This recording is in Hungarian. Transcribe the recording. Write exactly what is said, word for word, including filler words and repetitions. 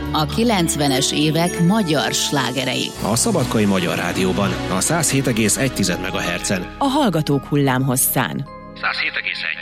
A kilencvenes évek magyar slágerei. A Szabadkai Magyar Rádióban, a száz hét egész egy MHz-en. A Hallgatók hullámhosszán. száz hét egész egy